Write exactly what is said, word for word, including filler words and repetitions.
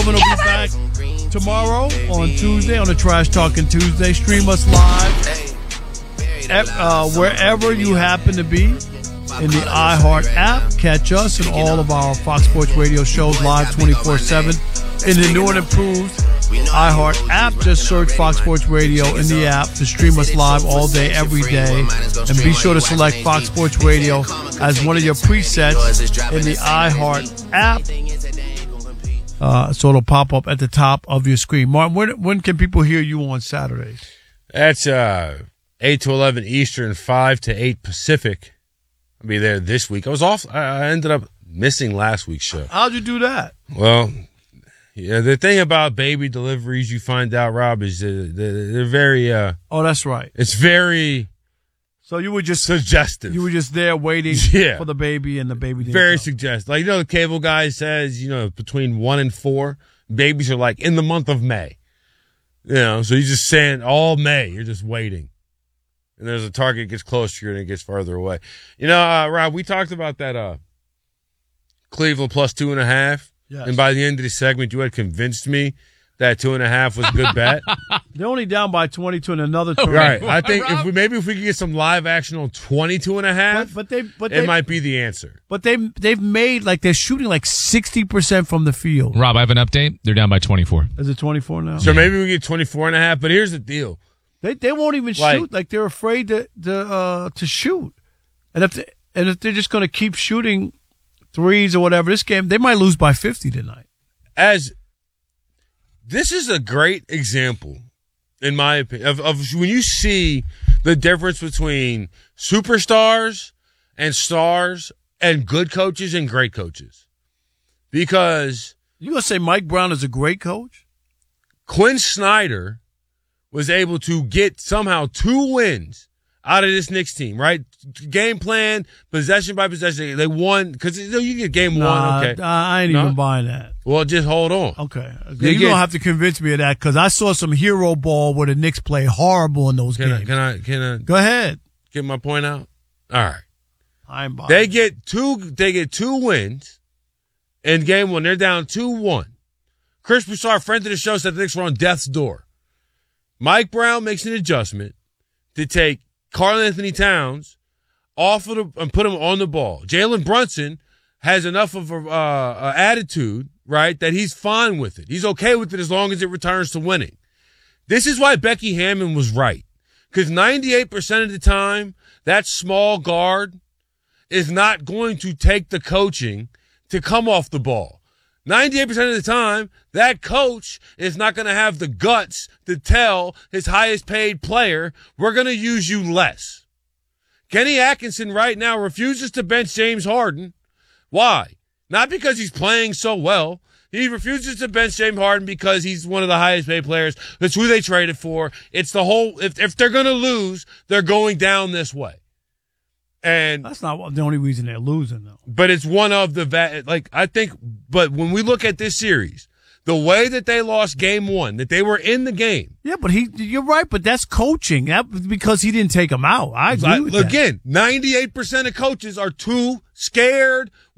We'll be back tomorrow on Tuesday on the Trash Talking Tuesday. Stream us live at, uh, wherever you happen to be in the iHeart app. Catch us and all of our Fox Sports Radio shows live twenty-four seven in the new and improved iHeart app. Just search Fox Sports Radio in the app to stream us live all day, every day. And be sure to select Fox Sports Radio as one of your presets in the iHeart app. Uh, so it'll pop up at the top of your screen. Martin, when, when can people hear you on Saturdays? That's uh, eight to eleven Eastern, five to eight Pacific. I'll be there this week. I was off. I ended up missing last week's show. How'd you do that? Well, yeah, the thing about baby deliveries, you find out, Rob, is they're, they're very. Uh, oh, that's right. It's very. So you were just suggestive. You were just there waiting yeah. for the baby, and the baby didn't very come. suggestive. Like, you know, the cable guy says, you know, between one and four, babies are like in the month of May. You know, so you're just saying all May, you're just waiting. And there's a target gets closer and it gets farther away. You know, uh, Rob, we talked about that uh, Cleveland plus two and a half. Yes. And by the end of the segment, you had convinced me that two and a half was a good bet. They're only down by twenty-two in another tournament. Right. I think if we, maybe if we could get some live action on twenty-two and a half, but, but they, but it they, might be the answer. But they, they've made, like, they're shooting like sixty percent from the field. Rob, I have an update. They're down by twenty-four. Is it twenty-four now? So maybe we get twenty-four and a half, but here's the deal. They they won't even like, shoot. Like, they're afraid to to, uh, to shoot. And if they, and if they're just going to keep shooting threes or whatever, this game, they might lose by fifty tonight. As this is a great example, in my opinion, of, of when you see the difference between superstars and stars and good coaches and great coaches. Because you gonna say Mike Brown is a great coach? Quinn Snyder was able to get somehow two wins out of this Knicks team, right? Game plan, possession by possession. They won because you get game nah, one. Okay, I ain't no? even buying that. Well, just hold on. Okay, They you get, don't have to convince me of that because I saw some hero ball where the Knicks play horrible in those can games. I, can I? Can I? Go ahead. Get my point out. All right. I ain't buying. They get two. They get two wins in game one. They're down two one. Chris Broussard, friend of the show, said the Knicks were on death's door. Mike Brown makes an adjustment to take Karl Anthony Towns off of the and put him on the ball. Jalen Brunson has enough of a uh, attitude, right, that he's fine with it. He's okay with it as long as it returns to winning. This is why Becky Hammon was right. Because ninety-eight percent of the time, that small guard is not going to take the coaching to come off the ball. ninety-eight percent of the time, that coach is not going to have the guts to tell his highest paid player, we're going to use you less. Kenny Atkinson right now refuses to bench James Harden. Why? Not because he's playing so well. He refuses to bench James Harden because he's one of the highest paid players. That's who they traded for. It's the whole, if, if they're going to lose, they're going down this way. And that's not the only reason they're losing, though. But it's one of the, va- like, I think, but when we look at this series, the way that they lost game one, that they were in the game. Yeah, but he, you're right, but that's coaching. That because he didn't take him out. I agree I, with again, that. ninety-eight percent of coaches are too scared,